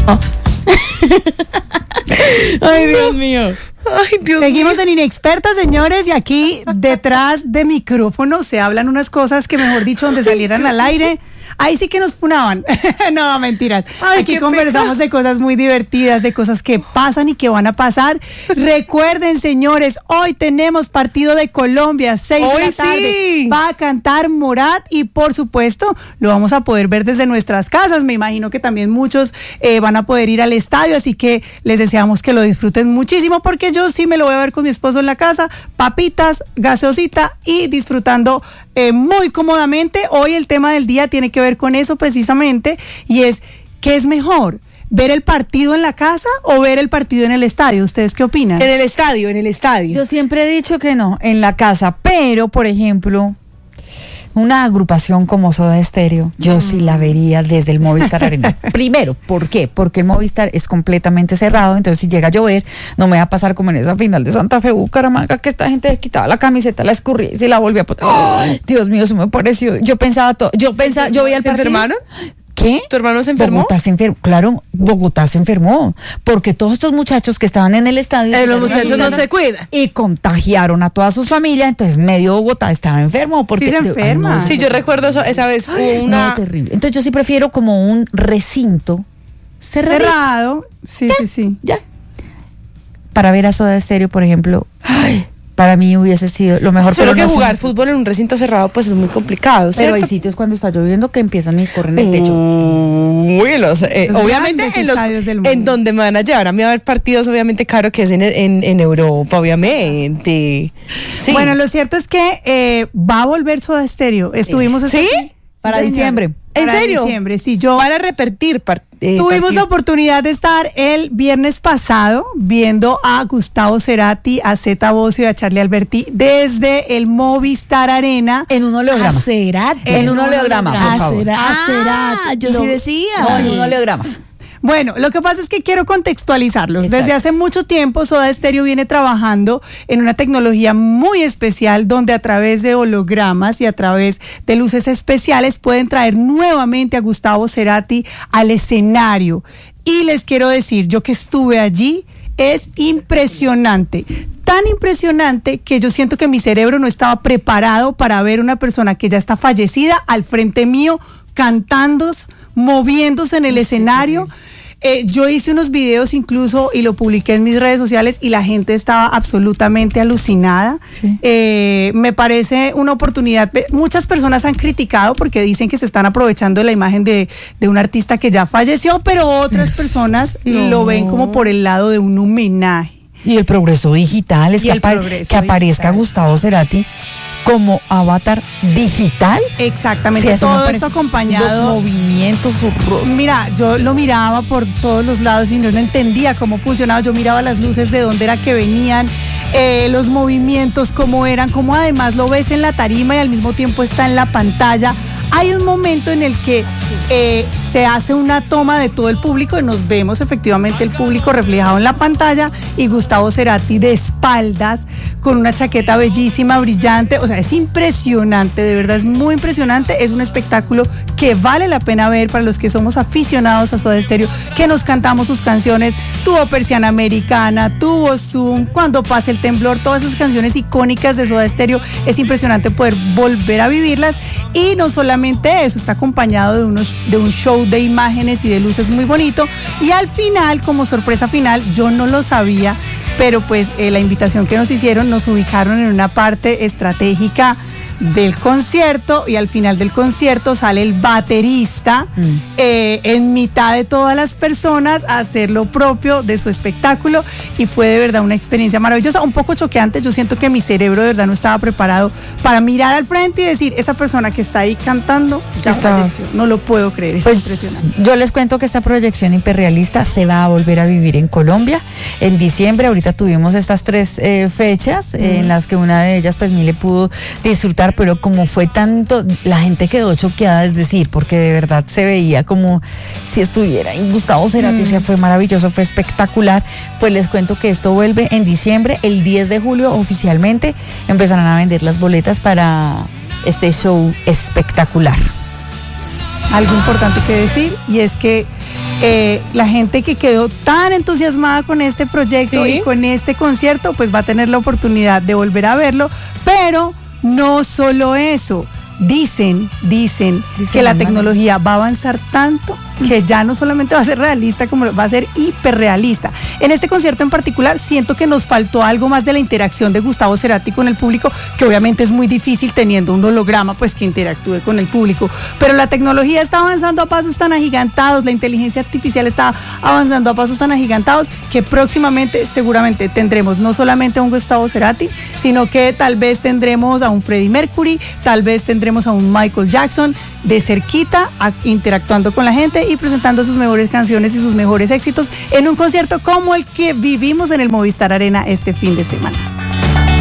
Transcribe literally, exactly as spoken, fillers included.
Ay, Dios mío. Ay, Dios Seguimos mío. en Inexpertas, señores, y aquí detrás de micrófono se hablan unas cosas que, mejor dicho, donde salieran al aire, ahí sí que nos funaban. No, mentiras. Ay, aquí qué conversamos pecado. de cosas muy divertidas, de cosas que pasan y que van a pasar. Recuerden, señores, hoy tenemos partido de Colombia, seis de Hoy la tarde. sí. Va a cantar Morat y, por supuesto, lo vamos a poder ver desde nuestras casas. Me imagino que también muchos eh, van a poder ir al estadio, así que les deseamos que lo disfruten muchísimo, porque yo sí me lo voy a ver con mi esposo en la casa, papitas, gaseosita y disfrutando eh, muy cómodamente. Hoy el tema del día tiene que ver con eso precisamente, y es, ¿qué es mejor? ¿Ver el partido en la casa o ver el partido en el estadio? ¿Ustedes qué opinan? En el estadio, en el estadio. Yo siempre he dicho que no, en la casa, pero, por ejemplo, una agrupación como Soda Stereo, yo sí la vería desde el Movistar Arena. Primero, ¿por qué? Porque el Movistar es completamente cerrado, entonces si llega a llover, no me va a pasar como en esa final de Santa Fe, Bucaramanga, que esta gente quitaba la camiseta, la escurría y se la volvía a poner. ¡Ay! Dios mío, eso me pareció. Yo pensaba todo, yo pensaba, yo veía el ¿Se partido. enfermaron? ¿Qué? ¿Tu hermano se enfermó? Bogotá se enfermó, claro, Bogotá se enfermó, porque todos estos muchachos que estaban en el estadio... Eh, los muchachos no se cuidan. Y contagiaron a todas sus familias, entonces medio Bogotá estaba enfermo. Porque Sí se enferma. Ay, no, Sí, yo recuerdo eso, esa vez hubo una... no, terrible. Entonces yo sí prefiero como un recinto cerrado. Cerrado. Sí, sí, sí. Ya. Para ver a Soda Stereo, por ejemplo, ay, para mí hubiese sido lo mejor. Solo pero que no sé. jugar fútbol en un recinto cerrado pues es muy complicado, Pero hay ¿cierto? sitios cuando está lloviendo que empiezan y corren el techo. Uy, los, eh, Los obviamente grandes en, los, estadios del mundo. en donde me van a llevar a mí a ver partidos, obviamente, claro que es en, en, en Europa, obviamente. Sí. Bueno, lo cierto es que eh, va a volver Soda Stereo. Estuvimos ¿Sí? este- Para señor. diciembre. ¿En Para serio? diciembre, sí. Yo Van a repetir part- eh, tuvimos partido. la oportunidad de estar el viernes pasado viendo a Gustavo Cerati, a Zeta Bosio y a Charlie Alberti desde el Movistar Arena. En un oleograma. A Cerati. En un oleograma, por A favor. Cerati. Ah, yo lo- sí decía. No, en un oleograma. Bueno, lo que pasa es que quiero contextualizarlos. Exacto. Desde hace mucho tiempo Soda Stereo viene trabajando en una tecnología muy especial donde a través de hologramas y a través de luces especiales pueden traer nuevamente a Gustavo Cerati al escenario. Y les quiero decir, yo que estuve allí, es impresionante. Tan impresionante que yo siento que mi cerebro no estaba preparado para ver una persona que ya está fallecida al frente mío, cantando, moviéndose en el escenario. Eh, yo hice unos videos incluso y lo publiqué en mis redes sociales y la gente estaba absolutamente alucinada. Sí. Eh, me parece una oportunidad. Muchas personas han criticado porque dicen que se están aprovechando de la imagen de, de un artista que ya falleció, pero otras personas No. lo ven como por el lado de un homenaje. Y el progreso digital es Y que, el apa- progreso que aparezca digital. Gustavo Cerati como avatar digital. Exactamente, Sí, eso me todo parece- esto acompañado. Los movimientos, su rostro. Mira, yo lo miraba por todos los lados y no, no entendía cómo funcionaba. Yo miraba las luces de dónde era que venían, eh, los movimientos, cómo eran, cómo además lo ves en la tarima y al mismo tiempo está en la pantalla. Hay un momento en el que eh, se hace una toma de todo el público y nos vemos efectivamente el público reflejado en la pantalla y Gustavo Cerati de espaldas con una chaqueta bellísima, brillante. O sea, es impresionante, de verdad es muy impresionante. Es un espectáculo que vale la pena ver para los que somos aficionados a Soda Stereo, que nos cantamos sus canciones. Tuvo Persiana Americana, tuvo Zoom, Cuando pase el temblor, todas esas canciones icónicas de Soda Stereo. Es impresionante poder volver a vivirlas y no solamente eso, está acompañado de, unos, de un show de imágenes y de luces muy bonito. Y al final, como sorpresa final, yo no lo sabía, pero pues eh, la invitación que nos hicieron, nos ubicaron en una parte estratégica del concierto y al final del concierto sale el baterista Mm. eh, en mitad de todas las personas a hacer lo propio de su espectáculo y fue de verdad una experiencia maravillosa, un poco choqueante. Yo siento que mi cerebro de verdad no estaba preparado para mirar al frente y decir, esa persona que está ahí cantando ya Está- falleció. No lo puedo creer, es Pues impresionante. yo les cuento que esta proyección hiperrealista se va a volver a vivir en Colombia en diciembre. Ahorita tuvimos estas tres eh, fechas eh, en las que una de ellas pues Mile pudo disfrutar, pero como fue tanto, la gente quedó choqueada, es decir, porque de verdad se veía como si estuviera ahí Gustavo Cerati, o sea, fue maravilloso, fue espectacular. Pues les cuento que esto vuelve en diciembre, el diez de julio oficialmente empezarán a vender las boletas para este show espectacular. Algo importante que decir y es que eh, la gente que quedó tan entusiasmada con este proyecto ¿Sí? y con este concierto, pues va a tener la oportunidad de volver a verlo, pero no solo eso. Dicen, dicen, Dicen que la las tecnología va a avanzar tanto que ya no solamente va a ser realista, como va a ser hiperrealista. En este concierto en particular siento que nos faltó algo más de la interacción de Gustavo Cerati con el público, que obviamente es muy difícil teniendo un holograma pues que interactúe con el público, pero la tecnología está avanzando a pasos tan agigantados, la inteligencia artificial está avanzando a pasos tan agigantados que próximamente seguramente tendremos no solamente a un Gustavo Cerati, sino que tal vez tendremos a un Freddie Mercury, tal vez tendremos a un Michael Jackson de cerquita, a, interactuando con la gente y presentando sus mejores canciones y sus mejores éxitos en un concierto como el que vivimos en el Movistar Arena este fin de semana.